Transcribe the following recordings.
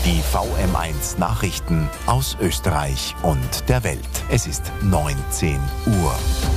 Die VM1 Nachrichten aus Österreich und der Welt. Es ist 19 Uhr.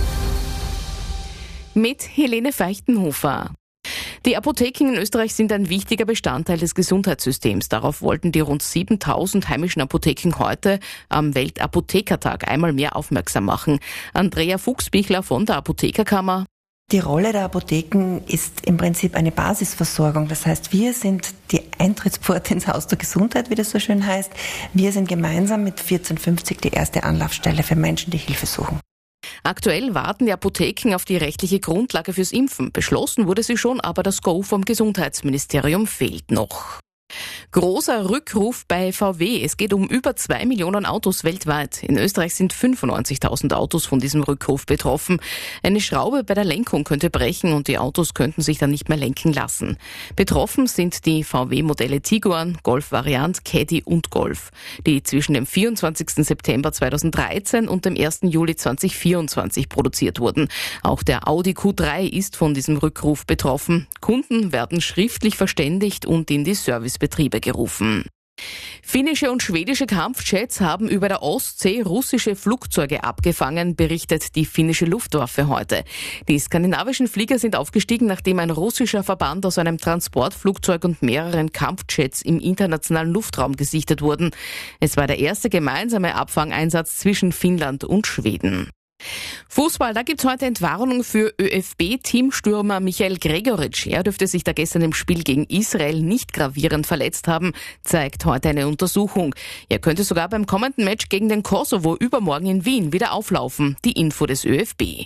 Mit Helene Feichtenhofer. Die Apotheken in Österreich sind ein wichtiger Bestandteil des Gesundheitssystems. Darauf wollten die rund 7.000 heimischen Apotheken heute am Weltapothekertag einmal mehr aufmerksam machen. Andrea Fuchsbichler von der Apothekerkammer. Die Rolle der Apotheken ist im Prinzip eine Basisversorgung. Das heißt, wir sind die Eintrittspforte ins Haus der Gesundheit, wie das so schön heißt. Wir sind gemeinsam mit 1450 die erste Anlaufstelle für Menschen, die Hilfe suchen. Aktuell warten die Apotheken auf die rechtliche Grundlage fürs Impfen. Beschlossen wurde sie schon, aber das Go vom Gesundheitsministerium fehlt noch. Großer Rückruf bei VW. Es geht um über 2 Millionen Autos weltweit. In Österreich sind 95.000 Autos von diesem Rückruf betroffen. Eine Schraube bei der Lenkung könnte brechen und die Autos könnten sich dann nicht mehr lenken lassen. Betroffen sind die VW-Modelle Tiguan, Golf-Variant, Caddy und Golf, die zwischen dem 24. September 2013 und dem 1. Juli 2024 produziert wurden. Auch der Audi Q3 ist von diesem Rückruf betroffen. Kunden werden schriftlich verständigt und in die Servicebetriebe gerufen. Finnische und schwedische Kampfjets haben über der Ostsee russische Flugzeuge abgefangen, berichtet die finnische Luftwaffe heute. Die skandinavischen Flieger sind aufgestiegen, nachdem ein russischer Verband aus einem Transportflugzeug und mehreren Kampfjets im internationalen Luftraum gesichtet wurden. Es war der erste gemeinsame Abfangeinsatz zwischen Finnland und Schweden. Fußball, da gibt's heute Entwarnung für ÖFB-Teamstürmer Michael Gregoritsch. Er dürfte sich da gestern im Spiel gegen Israel nicht gravierend verletzt haben, zeigt heute eine Untersuchung. Er könnte sogar beim kommenden Match gegen den Kosovo übermorgen in Wien wieder auflaufen. Die Info des ÖFB.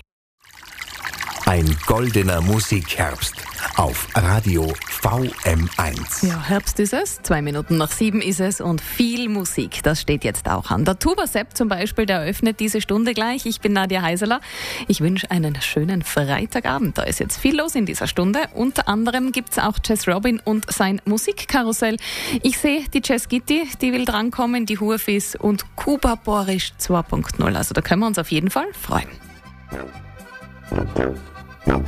Ein goldener Musikherbst auf Radio VM1. Ja, Herbst ist es, 7:02 ist es und viel Musik, das steht jetzt auch an. Der Tuba-Sepp zum Beispiel, der eröffnet diese Stunde gleich. Ich bin Nadja Heiseler. Ich wünsche einen schönen Freitagabend. Da ist jetzt viel los in dieser Stunde. Unter anderem gibt's auch Jazz Robin und sein Musikkarussell. Ich sehe die Jazz Gitti, die will drankommen, die Hurfis und Kuba Borisch 2.0. Also da können wir uns auf jeden Fall freuen.